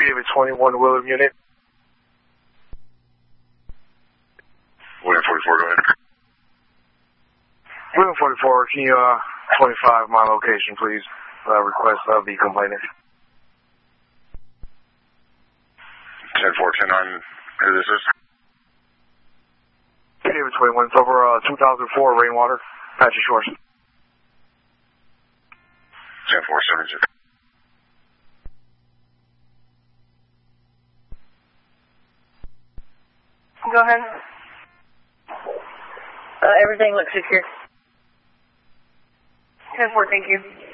David 21 Willem unit. William 44, go ahead. William 44, can you 25 my location, please? Request of the complainant. 10-4, 10 on who this is? David 21, it's over 2004 Rainwater, Apache Shores. 10-4, 7-0. Go ahead. Everything looks secure. 10-4, thank you.